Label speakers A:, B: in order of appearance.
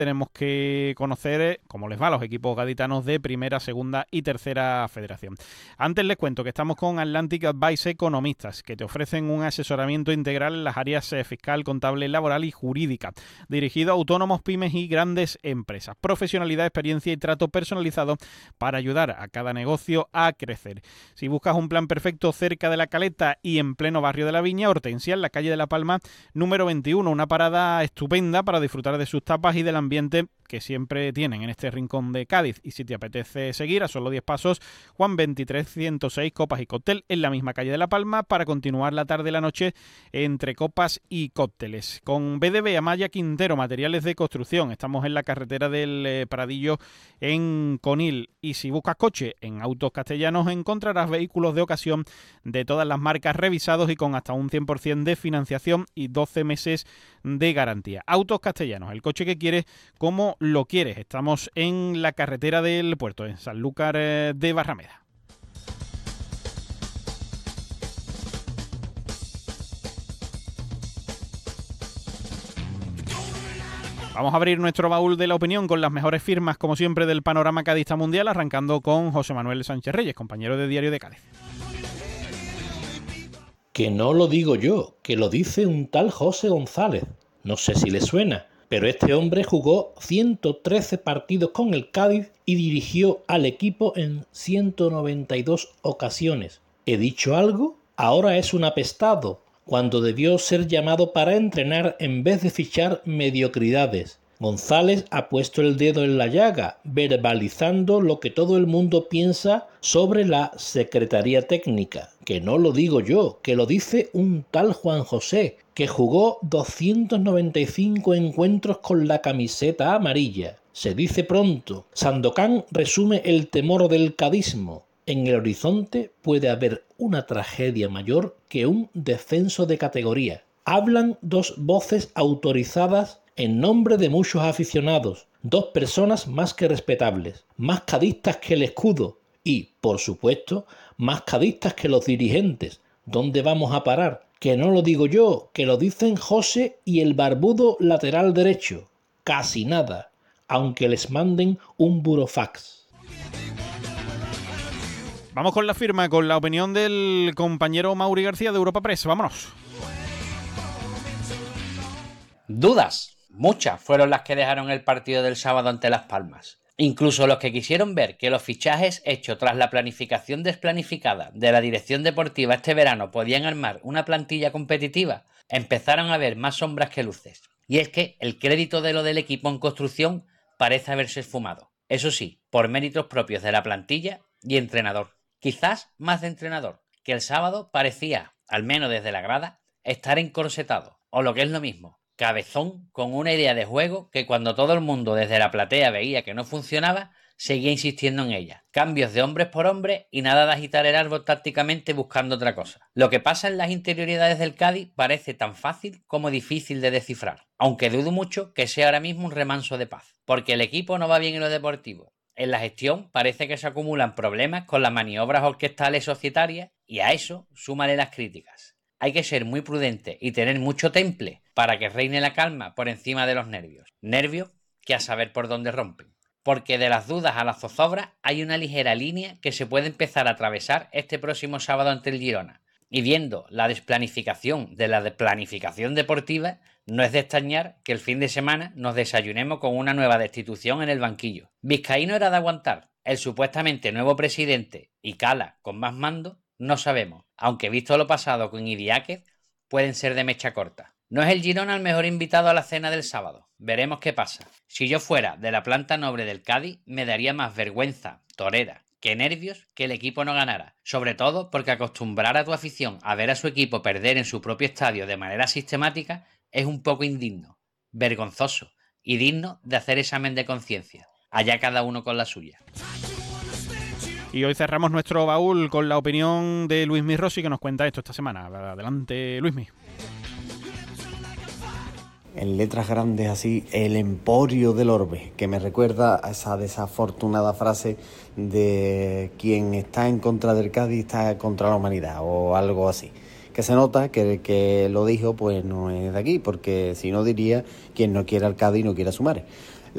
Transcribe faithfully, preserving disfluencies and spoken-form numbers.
A: tenemos que conocer cómo les va a los equipos gaditanos de primera, segunda y tercera federación. Antes les cuento que estamos con Atlantic Advice Economistas, que te ofrecen un asesoramiento integral en las áreas fiscal, contable, laboral y jurídica, dirigido a autónomos, pymes y grandes empresas. Profesionalidad, experiencia y trato personalizado para ayudar a cada negocio a crecer. Si buscas un plan perfecto cerca de La Caleta y en pleno barrio de la Viña, Hortensia, en la calle de La Palma, número veintiuno, una parada estupenda para disfrutar de sus tapas y del ambiente que siempre tienen en este rincón de Cádiz. Y si te apetece seguir a solo diez pasos, Juan veintitrés ciento seis, copas y cóctel en la misma calle de La Palma, para continuar la tarde y la noche entre copas y cócteles. Con B D B Amaya Quintero, materiales de construcción, estamos en la carretera del eh, Pradillo en Conil. Y si buscas coche, en Autos Castellanos encontrarás vehículos de ocasión de todas las marcas revisados y con hasta un cien por ciento de financiación y doce meses de garantía. Autos Castellanos, el coche que quieres como lo quieres. Estamos en la carretera del puerto, en Sanlúcar de Barrameda. Vamos a abrir nuestro baúl de la opinión con las mejores firmas, como siempre, del panorama cadista mundial, arrancando con José Manuel Sánchez Reyes, compañero de Diario de Cádiz.
B: Que no lo digo yo, que lo dice un tal José González. No sé si le suena, pero este hombre jugó ciento trece partidos con el Cádiz y dirigió al equipo en ciento noventa y dos ocasiones. ¿He dicho algo? Ahora es un apestado, cuando debió ser llamado para entrenar en vez de fichar mediocridades. González ha puesto el dedo en la llaga, verbalizando lo que todo el mundo piensa sobre la Secretaría Técnica. Que no lo digo yo, que lo dice un tal Juan José, que jugó doscientos noventa y cinco encuentros con la camiseta amarilla. Se dice pronto. Sandokan resume el temor del cadismo. En el horizonte puede haber una tragedia mayor que un descenso de categoría. Hablan dos voces autorizadas en nombre de muchos aficionados, dos personas más que respetables, más cadistas que el escudo y, por supuesto, más cadistas que los dirigentes. ¿Dónde vamos a parar? Que no lo digo yo, que lo dicen José y el barbudo lateral derecho. Casi nada, aunque les manden un burofax.
A: Vamos con la firma, con la opinión del compañero Mauri García de Europa Press. Vámonos.
C: Dudas. Muchas fueron las que dejaron el partido del sábado ante Las Palmas. Incluso los que quisieron ver que los fichajes hechos tras la planificación desplanificada de la dirección deportiva este verano podían armar una plantilla competitiva, empezaron a ver más sombras que luces. Y es que el crédito de lo del equipo en construcción parece haberse esfumado. Eso sí, por méritos propios de la plantilla y entrenador. Quizás más de entrenador, que el sábado parecía, al menos desde la grada, estar encorsetado, o lo que es lo mismo, cabezón, con una idea de juego que cuando todo el mundo desde la platea veía que no funcionaba, seguía insistiendo en ella. Cambios de hombres por hombres y nada de agitar el árbol tácticamente buscando otra cosa. Lo que pasa en las interioridades del Cádiz parece tan fácil como difícil de descifrar, aunque dudo mucho que sea ahora mismo un remanso de paz, porque el equipo no va bien en lo deportivo. En la gestión parece que se acumulan problemas con las maniobras orquestales societarias y a eso súmale las críticas. Hay que ser muy prudente y tener mucho temple para que reine la calma por encima de los nervios. Nervios que a saber por dónde rompen. Porque de las dudas a la zozobra hay una ligera línea que se puede empezar a atravesar este próximo sábado ante el Girona. Y viendo la desplanificación de la desplanificación deportiva, no es de extrañar que el fin de semana nos desayunemos con una nueva destitución en el banquillo. Vizcaíno era de aguantar. El supuestamente nuevo presidente y Cala con más mando, no sabemos, aunque visto lo pasado con Idiáquez, pueden ser de mecha corta. No es el Girona el mejor invitado a la cena del sábado. Veremos qué pasa. Si yo fuera de la planta noble del Cádiz, me daría más vergüenza, torera, que nervios que el equipo no ganara. Sobre todo porque acostumbrar a tu afición a ver a su equipo perder en su propio estadio de manera sistemática es un poco indigno, vergonzoso y digno de hacer examen de conciencia. Allá cada uno con la suya.
A: Y hoy cerramos nuestro baúl con la opinión de Luismi Rossi, que nos cuenta esto esta semana. Adelante, Luismi.
D: En letras grandes así, el emporio del orbe, que me recuerda a esa desafortunada frase de quien está en contra del Cádiz está contra la humanidad, o algo así. Que se nota que el que lo dijo pues no es de aquí, porque si no diría quien no quiera al Cádiz no quiere a su madre.